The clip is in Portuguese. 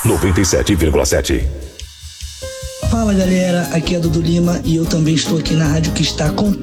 97,7. Fala galera, aqui é Dudu Lima e eu também estou aqui na rádio que está com